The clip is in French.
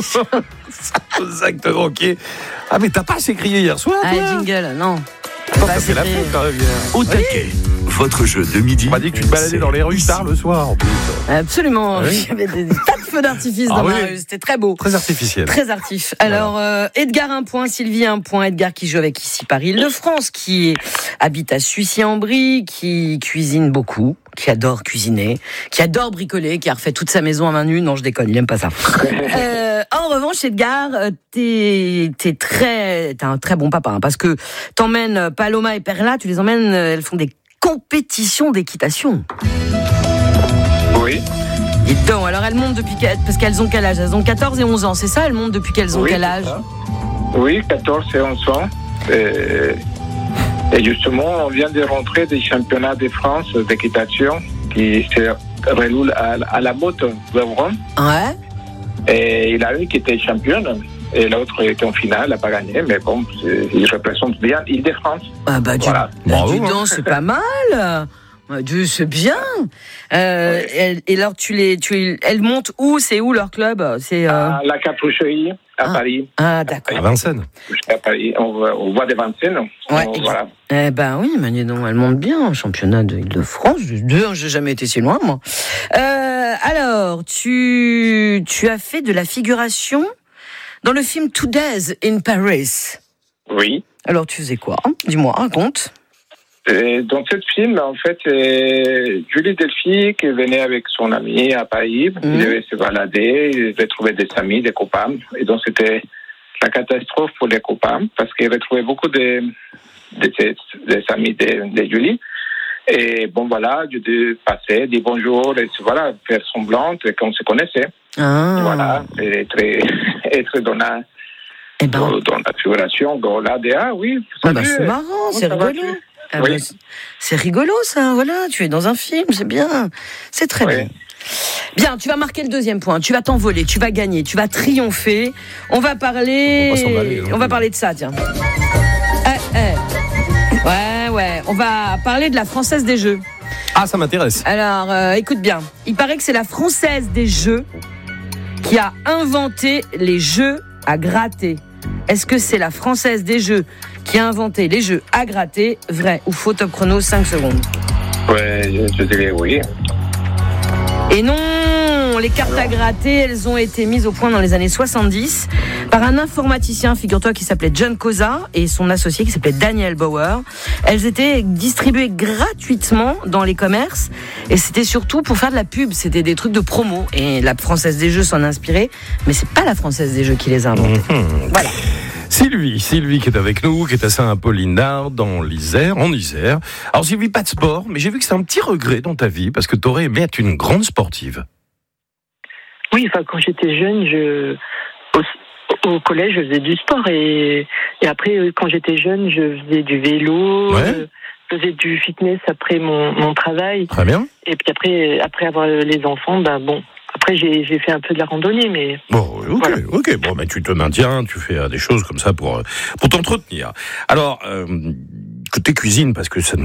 Exactement, ok. Ah, mais t'as pas assez crié hier soir, toi? Jingle, non. T'as fait la fête quand même hier. Au taquet, votre jeu de midi. On m'a dit que tu te baladais dans les rues tard le soir, en plus. Absolument. Oui. Il y avait des tas de feux d'artifice dans ma rue. C'était très beau. Très artificiel. Très artif. Alors, Edgar, 1 point. Sylvie, 1 point. Edgar qui joue avec ici Paris-Île-de-France, qui habite à Suissy-en-Brie, qui cuisine beaucoup, qui adore cuisiner, qui adore bricoler, qui a refait toute sa maison à main nue. Non, je déconne, il aime pas ça. En revanche, Edgar, t'es un très bon papa, hein, parce que t'emmènes Paloma et Perla, tu les emmènes, elles font des compétitions d'équitation. Oui. Dis donc, alors elles montent parce qu'elles ont quel âge? Elles ont 14 et 11 ans, c'est ça? Elles montent depuis qu'elles ont quel âge? Oui, 14 et 11 ans. Et justement, on vient de rentrer des championnats de France d'équitation qui se roulent à la botte de Rome. Ouais. Et il y a une qui était championne et l'autre était en finale, elle n'a pas gagné, mais bon, il représente bien Île-de-France. Ah bah, voilà. Dis donc, c'est pas mal. C'est bien. Et alors, elles montent où? C'est où leur club? C'est à la Capucherie, à Paris. Ah, d'accord. À Vincennes. À Paris, on voit des Vincennes. Ouais. Voilà. Eh ben oui, mais donc, elles montent bien au championnat d'Île-de-France. J'ai jamais été si loin, moi. Alors, tu as fait de la figuration dans le film Two Days in Paris. Oui. Alors, tu faisais quoi? Dis-moi, raconte. Dans ce film, en fait, c'est Julie Delphi qui venait avec son ami à Paris. Il devait se balader, il devait trouver des amis, des copains. Et donc, c'était la catastrophe pour les copains parce qu'ils retrouvaient beaucoup des amis de Julie. Et bon, voilà, je passais, dire bonjour, et voilà, faire semblant qu'on se connaissait. Ah. Et voilà, être dans la figuration, dans l'ADA, oui. C'est marrant, c'est rigolo. Oui. C'est rigolo, ça, voilà, tu es dans un film, c'est bien. C'est très bien. Bien, tu vas marquer le deuxième point, tu vas t'envoler, tu vas gagner, tu vas triompher. On va parler de ça, tiens. Ouais, on va parler de la Française des Jeux. Ah, ça m'intéresse. Alors, écoute bien, il paraît que c'est la Française des Jeux qui a inventé les jeux à gratter. Est-ce que c'est la Française des Jeux qui a inventé les jeux à gratter? Vrai ou faux? Top chrono, 5 secondes. Ouais, je dirais oui. Et non, les cartes à gratter, elles ont été mises au point dans les années 70 par un informaticien, figure-toi, qui s'appelait John Cosa et son associé qui s'appelait Daniel Bauer. Elles étaient distribuées gratuitement dans les commerces et c'était surtout pour faire de la pub, c'était des trucs de promo. Et la Française des Jeux s'en inspirait, mais c'est pas la Française des Jeux qui les a inventées. Voilà. Sylvie qui est avec nous, qui est à Saint-Apollinard, en Isère. Alors Sylvie, pas de sport, mais j'ai vu que c'est un petit regret dans ta vie, parce que t'aurais aimé être une grande sportive. Oui, enfin, quand j'étais jeune, au collège, je faisais du sport, et après, quand j'étais jeune, je faisais du vélo, je faisais du fitness après mon travail. Très bien. Et puis après avoir les enfants, après, j'ai fait un peu de la randonnée, mais... Bon, ok. Bon, mais tu te maintiens, tu fais des choses comme ça pour t'entretenir. Alors, côté cuisine, parce que ça